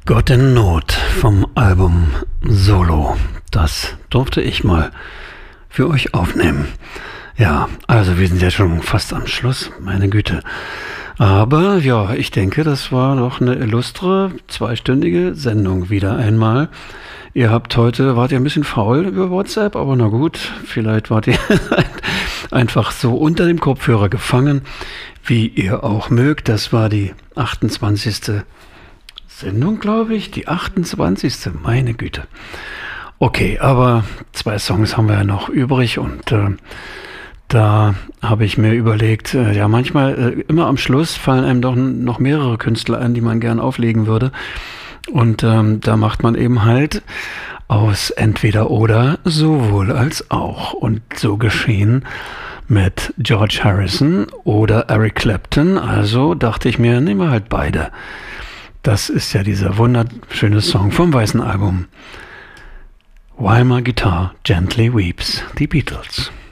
Gott in Not vom Album Solo. Das durfte ich mal für euch aufnehmen. Ja, also wir sind ja schon fast am Schluss, meine Güte. Aber ja, ich denke, das war doch eine illustre, zweistündige Sendung wieder einmal. Wart ihr ein bisschen faul über WhatsApp, aber na gut, vielleicht wart ihr einfach so unter dem Kopfhörer gefangen, wie ihr auch mögt. Das war die 28. Sendung, glaube ich, die 28. Meine Güte. Okay, aber 2 Songs haben wir ja noch übrig und da habe ich mir überlegt, ja manchmal, immer am Schluss fallen einem doch noch mehrere Künstler ein, die man gern auflegen würde. Und da macht man eben halt aus entweder oder sowohl als auch. Und so geschehen mit George Harrison oder Eric Clapton. Also dachte ich mir, nehmen wir halt beide. Das ist ja dieser wunderschöne Song vom weißen Album While My Guitar Gently Weeps, die Beatles.